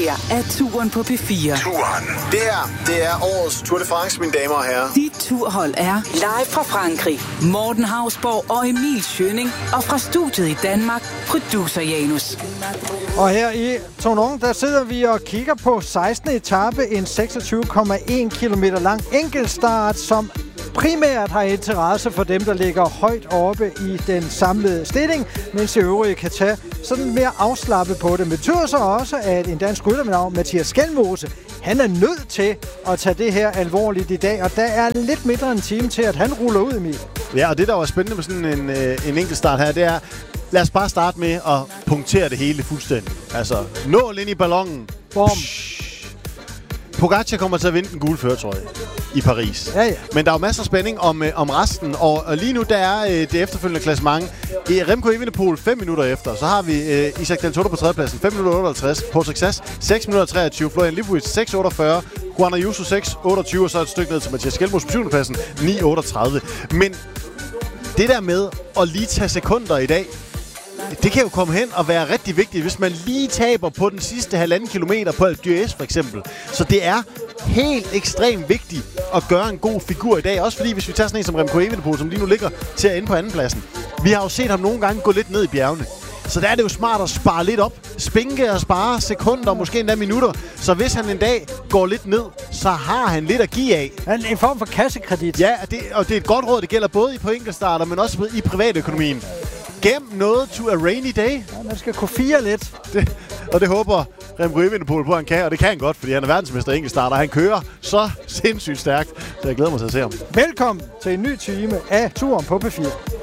her er Turen på P4. Turen. Det er årets Tour de France, mine damer og herrer. Dit turhold er live fra Frankrig. Morten Hausborg og Emil Schønning. Og fra studiet i Danmark, producer Janus. Og her i Tonon, der sidder vi og kigger på 16. etape, en 26,1 km lang enkeltstart, som primært har interesse for dem, der ligger højt oppe i den samlede stilling, mens de øvrige kan tage sådan mere afslappet på det. Men det betyder så også, at en dansk rytter med navn Mathias Skelmose, han er nødt til at tage det her alvorligt i dag, og der er lidt mindre end en time til, at han ruller ud, Emil. Ja, og det, der var spændende med sådan en enkelt start her, det er, lad os bare starte med at punktere det hele fuldstændig. Altså, nål ind i ballonen. Bom. Pogacar kommer til at vinde den gule førertrøje i Paris. Ja. Men der er jo masser af spænding om resten, og lige nu der er det efterfølgende klassement i Remco Evenepoel 5 minutter efter. Så har vi Isaac Del Toto på tredjepladsen, 5 minutter 58, Paul Success 6 minutter 23, Florian Leibowitz 6.48, Juan Ayuso 6.28, og så et stykke ned til Mathias Skelmose på 7. pladsen 9.38. Men det der med at lige tage sekunder i dag, det kan jo komme hen og være rigtig vigtigt, hvis man lige taber på den sidste 1,5 kilometer på Alpe d'Huez for eksempel. Så det er helt ekstremt vigtigt at gøre en god figur i dag. Også fordi, hvis vi tager sådan en som Remco Evenepoel, som lige nu ligger til at ende på andenpladsen. Vi har jo set ham nogle gange gå lidt ned i bjergene. Så der er det jo smart at spare lidt op. Spinke og spare sekunder, måske endda minutter. Så hvis han en dag går lidt ned, så har han lidt at give af. En form for kassekredit. Ja, og det er et godt råd. Det gælder både på enkeltstarter, men også i privatøkonomien. Gem noget to a rainy day. Ja, man skal kunne fire lidt. Og det håber Remco Evenepoel på, han kan. Og det kan han godt, fordi han er verdensmester enkeltstarter. Han kører så sindssygt stærkt, så jeg glæder mig til at se ham. Velkommen til en ny time af Turen på P4.